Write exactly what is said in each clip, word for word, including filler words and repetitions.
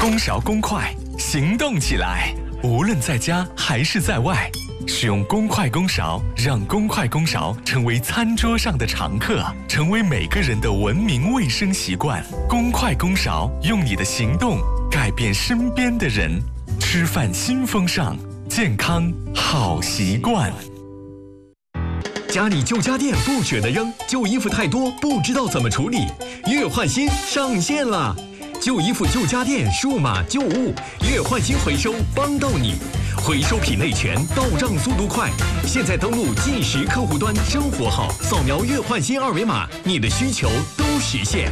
公勺公筷，行动起来！无论在家还是在外，使用公筷公勺，让公筷公勺成为餐桌上的常客，成为每个人的文明卫生习惯。公筷公勺，用你的行动改变身边的人。吃饭新风尚，健康好习惯。 家里旧家电不舍得扔，旧衣服太多不知道怎么处理，月换新上线了！旧衣服、旧家电、数码旧物，月换新回收帮到你，回收品类全，到账速度快。现在登录即时客户端生活号，扫描月换新二维码，你的需求都实现。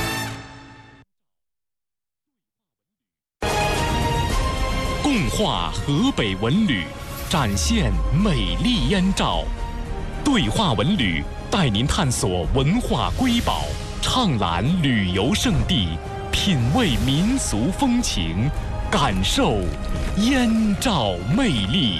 共话河北文旅，展现美丽燕赵。对话文旅带您探索文化瑰宝，畅览旅游胜地，品味民俗风情，感受燕赵魅力。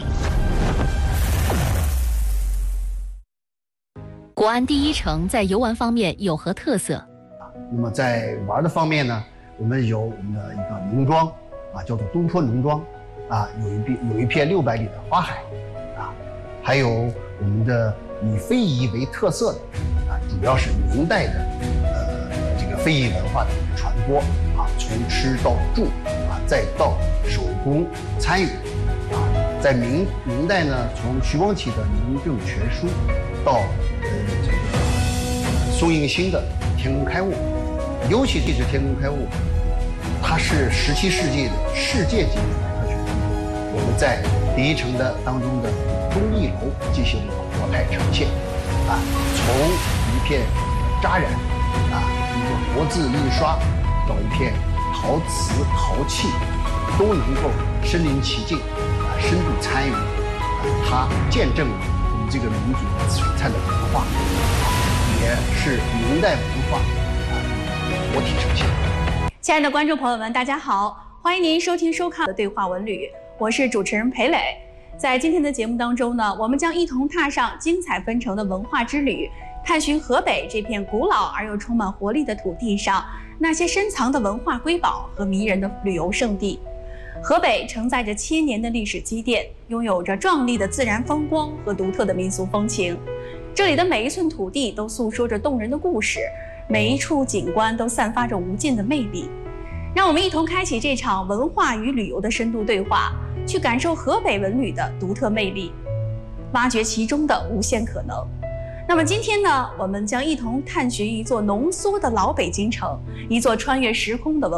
国安第一城在游玩方面有何特色？ 那么在玩的方面呢，我们有我们的一个农庄啊，叫做东坡农庄啊，有一片有一片六百里的花海啊，还有我们的以非遗为特色的啊，主要是明代的呃这个非遗文化的传播啊，从吃到住啊，再到手工参与啊，在明明代呢，从徐光启的《农政全书》到呃这个宋应星的《天工开物》，尤其这支《天工开物》，它是十七世纪的世界级的百科全书。我们在第一城的当中的东翼楼进行了活态呈现，啊，从一片扎染，啊，一个活字印刷，到一片陶瓷陶器，都能够身临其境，啊，深度参与，啊，它见证了我们这个民族璀璨的文化，也是明代文化啊活体呈现。 亲爱的观众朋友们，大家好，欢迎您收听收看的对话文旅，我是主持人裴磊。在今天的节目当中呢，我们将一同踏上精彩纷呈的文化之旅，探寻河北这片古老而又充满活力的土地上那些深藏的文化瑰宝和迷人的旅游胜地。河北承载着千年的历史积淀，拥有着壮丽的自然风光和独特的民俗风情。这里的每一寸土地都诉说着动人的故事，每一处景观都散发着无尽的魅力。让我们一同开启这场文化与旅游的深度对话，去感受河北文旅的独特魅力，挖掘其中的无限可能。那么今天呢，我们将一同探寻一座浓缩的老北京城，一座穿越时空的文化